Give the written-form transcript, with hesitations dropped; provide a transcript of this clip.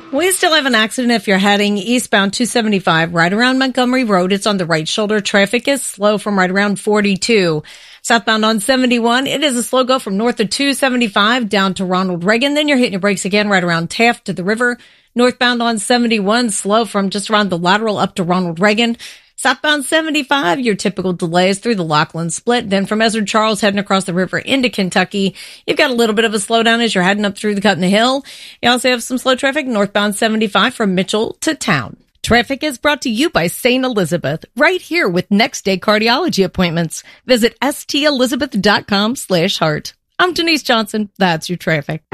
We still have an accident if you're heading eastbound 275 right around Montgomery Road. It's on the right shoulder. Traffic is slow from right around 42. Southbound on 71, it is a slow go from north of 275 down to Ronald Reagan. Then you're hitting your brakes again right around Taft to the river. Northbound on 71, slow from just around the lateral up to Ronald Reagan. Southbound 75, your typical delays through the Lachlan Split. Then from Ezra Charles heading across the river into Kentucky, you've got a little bit of a slowdown as you're heading up through the Cut in the Hill. You also have some slow traffic northbound 75 from Mitchell to Town. Traffic is brought to you by St. Elizabeth, right here with next day cardiology appointments. Visit stelizabeth.com/heart. I'm Denise Johnson. That's your traffic.